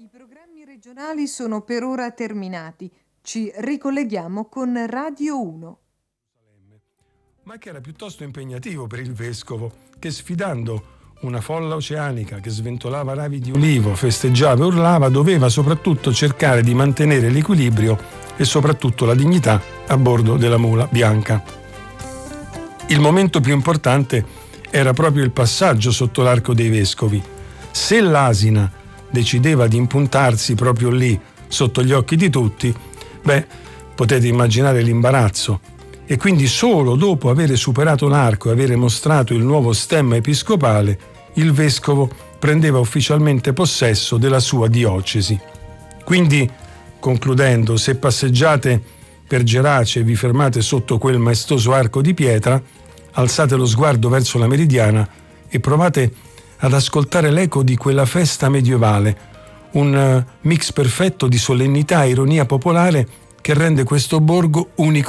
I programmi regionali sono per ora terminati. Ci ricolleghiamo con Radio 1. Ma che era piuttosto impegnativo per il vescovo, che sfidando una folla oceanica che sventolava ravi di ulivo, festeggiava e urlava, doveva soprattutto cercare di mantenere l'equilibrio e soprattutto la dignità a bordo della mula bianca. Il momento più importante era proprio il passaggio sotto l'arco dei vescovi. Se l'asina decideva di impuntarsi proprio lì, sotto gli occhi di tutti, potete immaginare l'imbarazzo. E quindi solo dopo aver superato l'arco e avere mostrato il nuovo stemma episcopale, il vescovo prendeva ufficialmente possesso della sua diocesi. Quindi, concludendo, se passeggiate per Gerace e vi fermate sotto quel maestoso arco di pietra, alzate lo sguardo verso la Meridiana e provate ad ascoltare l'eco di quella festa medievale, un mix perfetto di solennità e ironia popolare che rende questo borgo unico